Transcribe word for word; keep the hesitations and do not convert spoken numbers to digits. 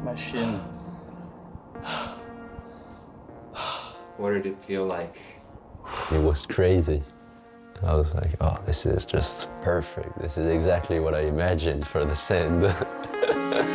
My shin. What did it feel like? It was crazy. I was like, oh, this is just perfect. This is exactly what I imagined for the sand.